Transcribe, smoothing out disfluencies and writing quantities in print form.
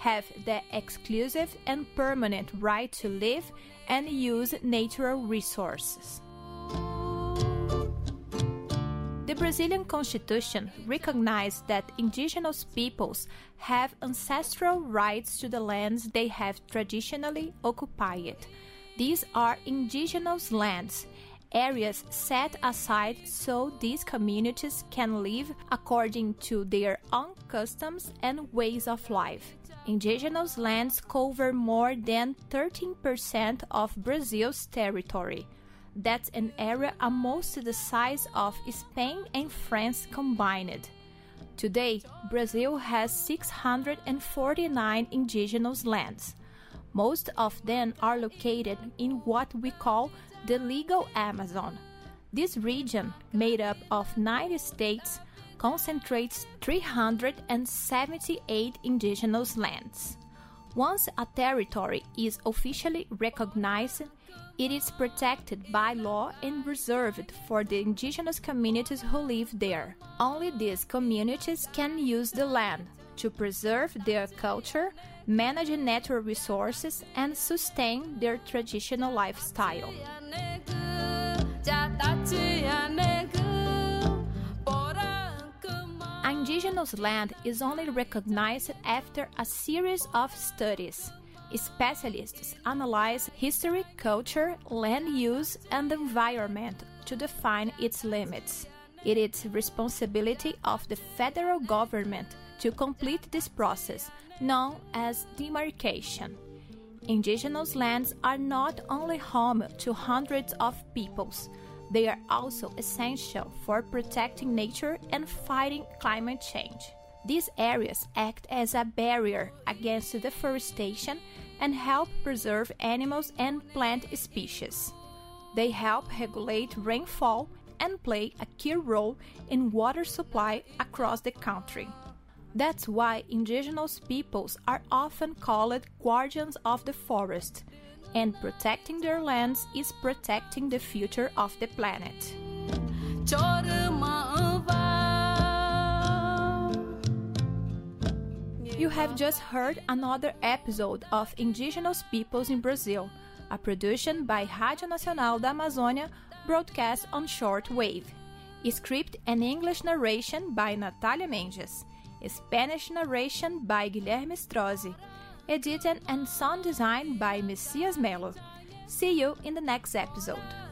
have the exclusive and permanent right to live and use natural resources. The Brazilian Constitution recognizes that indigenous peoples have ancestral rights to the lands they have traditionally occupied. These are indigenous lands, areas set aside so these communities can live according to their own customs and ways of life. Indigenous lands cover more than 13% of Brazil's territory. That's an area almost the size of Spain and France combined. Today, Brazil has 649 indigenous lands. Most of them are located in what we call the legal Amazon. This region, made up of 9 states, concentrates 378 indigenous lands. Once a territory is officially recognized, it is protected by law and reserved for the indigenous communities who live there. Only these communities can use the land to preserve their culture, manage natural resources, and sustain their traditional lifestyle. Indigenous land is only recognized after a series of studies. Specialists analyze history, culture, land use, and environment to define its limits. It is the responsibility of the federal government to complete this process, known as demarcation. Indigenous lands are not only home to hundreds of peoples, they are also essential for protecting nature and fighting climate change. These areas act as a barrier against deforestation and help preserve animals and plant species. They help regulate rainfall and play a key role in water supply across the country. That's why indigenous peoples are often called guardians of the forest, and protecting their lands is protecting the future of the planet. You have just heard another episode of Indigenous Peoples in Brazil, a production by Rádio Nacional da Amazônia, broadcast on shortwave. Script and English narration by Natalia Mendes. Spanish narration by Guilherme Strozzi. Editing and sound design by Messias Melo. See you in the next episode.